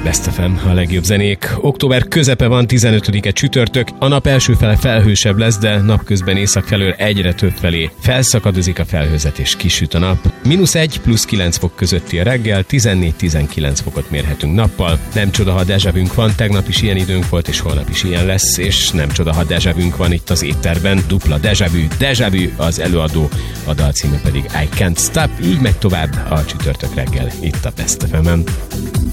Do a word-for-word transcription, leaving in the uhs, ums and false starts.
Best ef em, a legjobb zenék. Október közepe van, tizenötödike csütörtök. A nap első fele felhősebb lesz, de napközben észak felől egyre több felé felszakadozik a felhőzet és kisüt a nap. mínusz egy plusz kilenc fok közötti a reggel, tizennégy-tizenkilenc fokot mérhetünk nappal. Nem csoda, ha dezsevünk van, tegnap is ilyen időnk volt, és holnap is ilyen lesz, és nem csoda, ha dezsevünk van itt az étterben. Dupla dezsevű, dezsevű az előadó, a dal címe pedig I Can't Stop. Így megy tovább a csütörtök reggel itt a Best ef em-en.